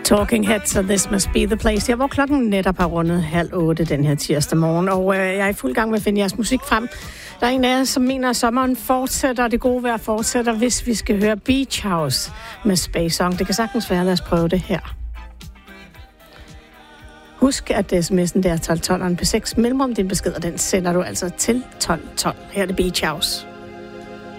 Talking Heads, og This Must Be The Place. Hvor klokken netop har rundet 7:30 den her tirsdag morgen, og jeg er i fuld gang med at finde jeres musik frem. Der er en af jer, som mener, at sommeren fortsætter, og det gode vejr fortsætter, hvis vi skal høre Beach House med Space Song. Det kan sagtens være, lad os prøve det her. Husk, at sms'en der er 1212'eren på 6 mellemrum din besked, og den sender du altså til 1212. Her er det Beach House.